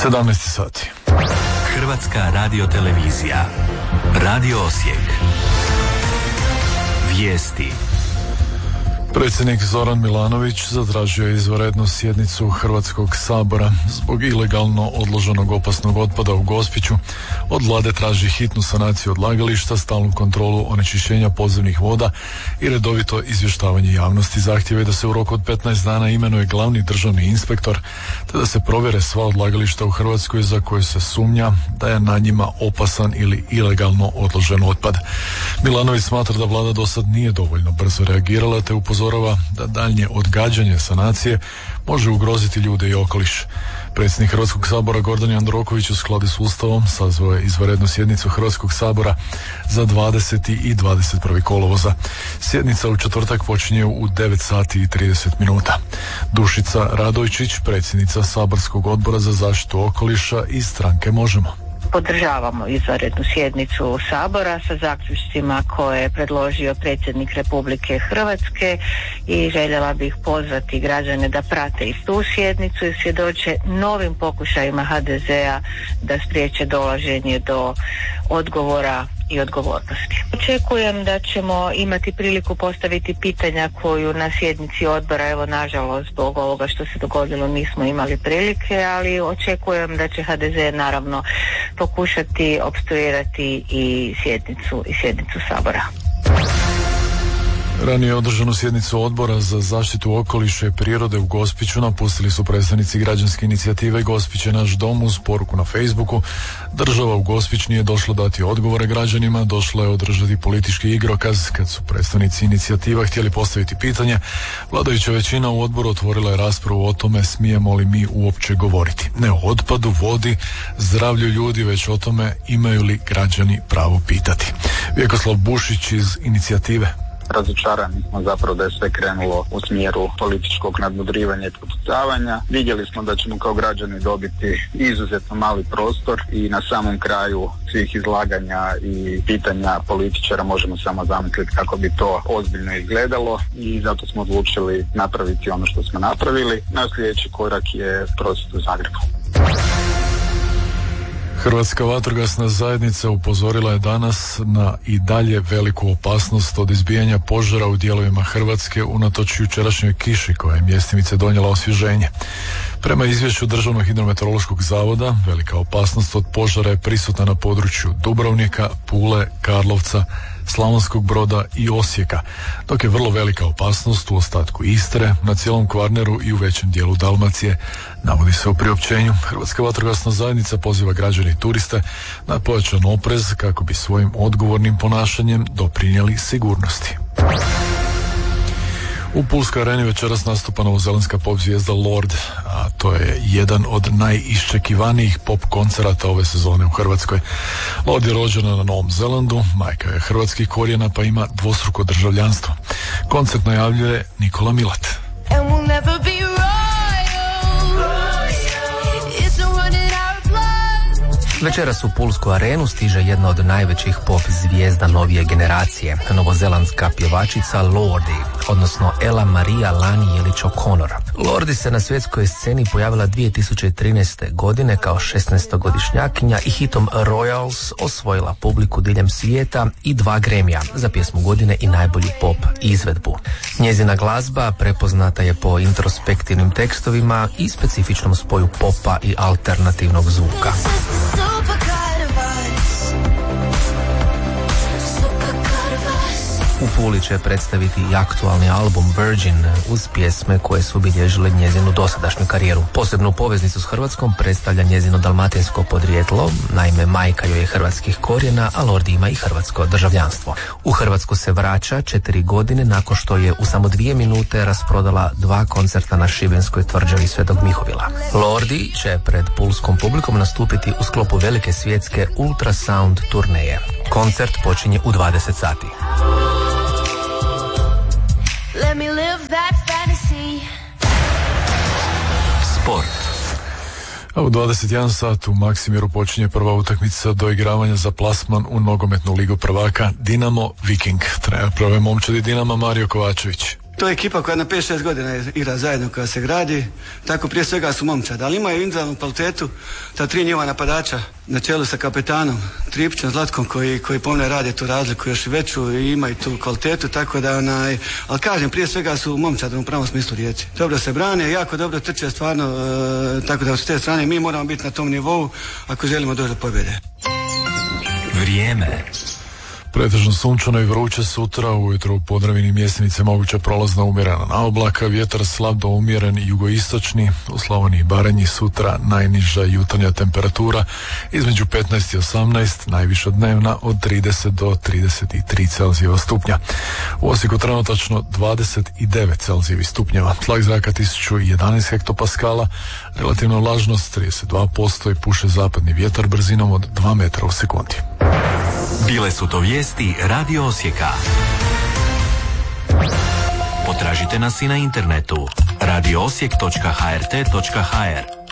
17 sati. Hrvatska radiotelevizija. Radio Osijek. Vijesti. Predsjednik Zoran Milanović zatražio je izvanrednu sjednicu Hrvatskog sabora zbog ilegalno odloženog opasnog otpada u Gospiću. Od vlade traži hitnu sanaciju odlagališta, stalnu kontrolu onečišćenja podzemnih voda i redovito izvještavanje javnosti. Zahtjev je da se u roku od 15 dana imenuje glavni državni inspektor te da se provjere sva odlagališta u Hrvatskoj za koje se sumnja da je na njima opasan ili ilegalno odložen otpad. Milanović smatra da vlada do sad nije dovoljno brzo reagirala te upozorava da daljnje odgađanje sanacije može ugroziti ljude i okoliš. Predsjednik Hrvatskog sabora Gordan Jandroković u skladu s Ustavom sazvao je izvanrednu sjednicu Hrvatskog sabora za 20. i 21. kolovoza. Sjednica u četvrtak počinje u 9 sati i 30 minuta. Dušica Radojčić, predsjednica Saborskog odbora za zaštitu okoliša iz stranke Možemo. Podržavamo izvanrednu sjednicu Sabora sa zaključcima koje je predložio predsjednik Republike Hrvatske i željela bih pozvati građane da prate i tu sjednicu i svjedoče novim pokušajima HDZ-a da spriječe dolaženje do odgovora i odgovornosti. Očekujem da ćemo imati priliku postaviti pitanja koju na sjednici odbora, evo nažalost zbog ovoga što se dogodilo nismo imali prilike, ali očekujem da će HDZ naravno pokušati opstruirati i sjednicu Sabora. Ranije održanu sjednicu Odbora za zaštitu okoliša i prirode u Gospiću napustili su predstavnici građanske inicijative Gospić je naš dom uz poruku na Facebooku. Država u Gospić nije došla dati odgovore građanima, došla je održati politički igrokaz. Kad su predstavnici inicijativa htjeli postaviti pitanje, vladajuća većina u odboru otvorila je raspravu o tome smijemo li mi uopće govoriti. Ne o otpadu, vodi, zdravlju ljudi, već o tome imaju li građani pravo pitati. Vjekoslav Bušić iz inicijative. Razočarani smo zapravo da je sve krenulo u smjeru političkog nadmudrivanja i prepucavanja. Vidjeli smo da ćemo kao građani dobiti izuzetno mali prostor i na samom kraju svih izlaganja i pitanja političara možemo samo zamisliti kako bi to ozbiljno izgledalo i zato smo odlučili napraviti ono što smo napravili. Naš sljedeći korak je prosvjed u Zagrebu. Hrvatska vatrogasna zajednica upozorila je danas na i dalje veliku opasnost od izbijanja požara u dijelovima Hrvatske unatoč jučerašnjoj kiši koja je mjestimice donijela osvježenje. Prema izvješću Državnog hidrometeorološkog zavoda, velika opasnost od požara je prisutna na području Dubrovnika, Pule, Karlovca, Slavonskog Broda i Osijeka, dok je vrlo velika opasnost u ostatku Istre, na cijelom Kvarneru i u većem dijelu Dalmacije, navodi se u priopćenju. Hrvatska vatrogasna zajednica poziva građane i turiste na pojačan oprez kako bi svojim odgovornim ponašanjem doprinijeli sigurnosti. U Pulskoj areni večeras nastupa novozelandska pop zvijezda Lorde, a to je jedan od najiščekivanijih pop koncerata ove sezone u Hrvatskoj. Lorde je rođena na Novom Zelandu, majka je hrvatskih korijena pa ima dvostruko državljanstvo. Koncert najavljuje Nikola Milat. Večeras u Pulsku arenu stiže jedna od najvećih pop zvijezda novije generacije, novozelandska pjevačica Lorde, odnosno Ella Maria Lani Jelić O'Connor. Lorde se na svjetskoj sceni pojavila 2013. godine kao 16-godišnjakinja i hitom Royals osvojila publiku diljem svijeta i 2 Grammy-a za pjesmu godine i najbolju pop izvedbu. Njezina glazba prepoznata je po introspektivnim tekstovima i specifičnom spoju popa i alternativnog zvuka. U Puli će predstaviti i aktualni album Virgin uz pjesme koje su obilježile njezinu dosadašnju karijeru. Posebnu poveznicu s Hrvatskom predstavlja njezino dalmatinsko podrijetlo, naime majka joj je hrvatskih korijena, a Lorde ima i hrvatsko državljanstvo. U Hrvatsku se vraća 4 godine nakon što je u samo 2 minute rasprodala 2 koncerta na šibenskoj tvrđavi Svetog Mihovila. Lorde će pred pulskom publikom nastupiti u sklopu velike svjetske Ultrasound turneje. Koncert počinje u 20 sati. Let me live that fantasy. Sport. A u 21 sat u Maksimiru počinje prva utakmica doigravanja za plasman u nogometnu ligu prvaka Dinamo Viking. Trener prve momčadi Dinama Mario Kovačević. To je ekipa koja na 5-6 godina igra zajedno, koja se gradi, tako prije svega su momčad, ali imaju individualnu kvalitetu, ta 3 njihova napadača na čelu sa kapetanom Tripićem Zlatkom koji pomne rade tu razliku još i veću i imaju tu kvalitetu, tako da ali kažem, prije svega su momčad u pravom smislu riječi. Dobro se brane, jako dobro trče stvarno, tako da s te strane mi moramo biti na tom nivou ako želimo doći do pobjede. Vrijeme. Pretežno sunčano i vruće sutra, ujutro u Podravini Mjesenice moguća prolazna umjerena naoblaka, vjetar slab do umjeren jugoistočni, u Slavoniji i Baranji sutra najniža jutarnja temperatura između 15 i 18, najviša dnevna od 30 do 33 Celzijeva stupnja. U Osijeku trenutačno 29 Celzijevih stupnjeva, tlak zraka 1011 hektopaskala, relativna vlažnost 32% i puše zapadni vjetar brzinom od 2 metra u sekundi. Bile su to vijesti Radio Osijeka. Potražite nas i na internetu radioosijek.hrt.hr.